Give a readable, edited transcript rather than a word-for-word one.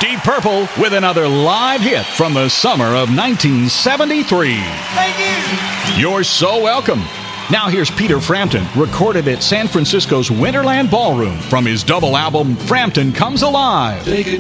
Deep Purple with another live hit from the summer of 1973. Thank you. You're so welcome. Now here's Peter Frampton, recorded at San Francisco's Winterland Ballroom from his double album, Frampton Comes Alive. Taking